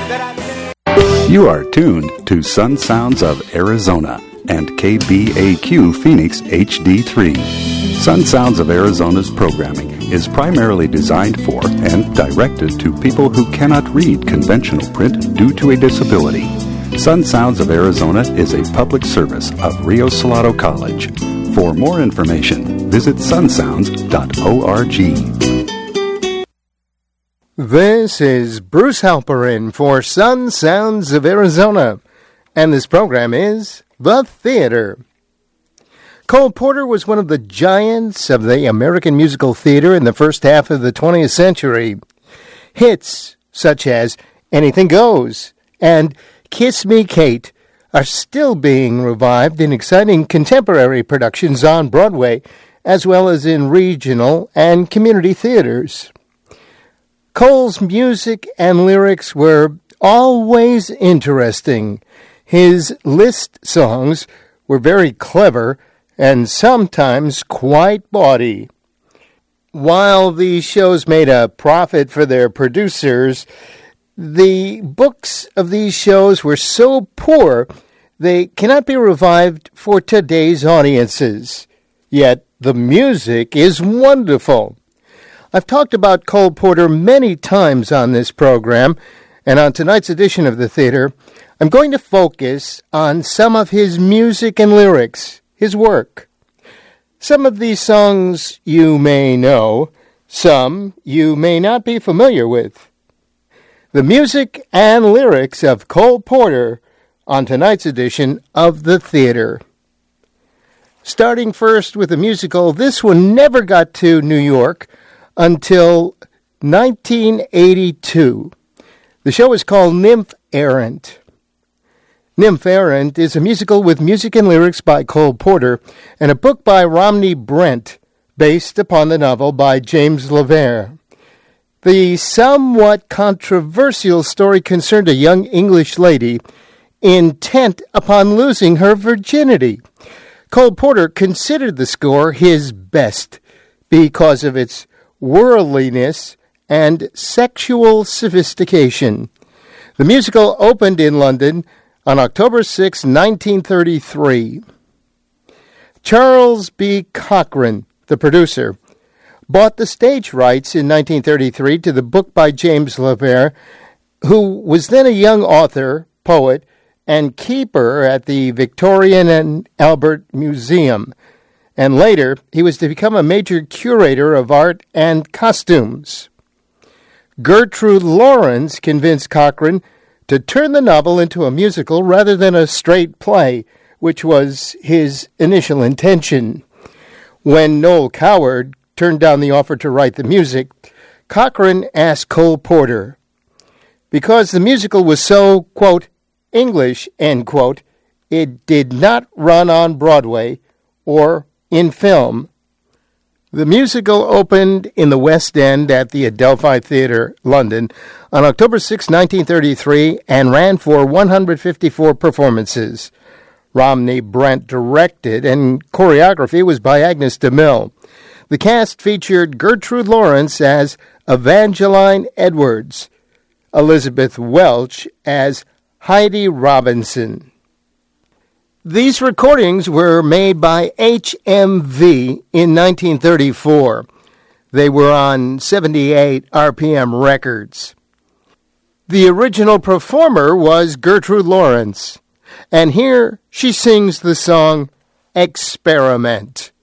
You are tuned to Sun Sounds of Arizona and KBAQ Phoenix HD3. Sun Sounds of Arizona's programming is primarily designed for and directed to people who cannot read conventional print due to a disability. Sun Sounds of Arizona is a public service of Rio Salado College. For more information, visit sunsounds.org. This is Bruce Halperin for Sun Sounds of Arizona, and this program is The Theater. Cole Porter was one of the giants of the American musical theater in the first half of the 20th century. Hits such as Anything Goes and Kiss Me, Kate are still being revived in exciting contemporary productions on Broadway, as well as in regional and community theaters. Cole's music and lyrics were always interesting. His Liszt songs were very clever and sometimes quite bawdy. While these shows made a profit for their producers, the books of these shows were so poor they cannot be revived for today's audiences. Yet the music is wonderful. I've talked about Cole Porter many times on this program, and on tonight's edition of The Theater, I'm going to focus on some of his music and lyrics, his work. Some of these songs you may know, some you may not be familiar with. The music and lyrics of Cole Porter on tonight's edition of The Theater. Starting first with the musical, this one never got to New York until 1982. The show is called Nymph Errant. Nymph Errant is a musical with music and lyrics by Cole Porter and a book by Romney Brent based upon the novel by James LeVere. The somewhat controversial story concerned a young English lady intent upon losing her virginity. Cole Porter considered the score his best because of its worldliness and sexual sophistication. The musical opened in London on October 6, 1933. Charles B. Cochran, the producer, bought the stage rights in 1933 to the book by James LeVere, who was then a young author, poet, and keeper at the Victoria and Albert Museum. And later, he was to become a major curator of art and costumes. Gertrude Lawrence convinced Cochran to turn the novel into a musical rather than a straight play, which was his initial intention. When Noel Coward turned down the offer to write the music, Cochran asked Cole Porter, because the musical was so, quote, English, end quote, it did not run on Broadway or in film. The musical opened in the West End at the Adelphi Theatre, London, on October 6, 1933, and ran for 154 performances. Romney Brent directed, and choreography was by Agnes DeMille. The cast featured Gertrude Lawrence as Evangeline Edwards, Elizabeth Welch as Heidi Robinson. These recordings were made by HMV in 1934. They were on 78 RPM records. The original performer was Gertrude Lawrence, and here she sings the song Experiment.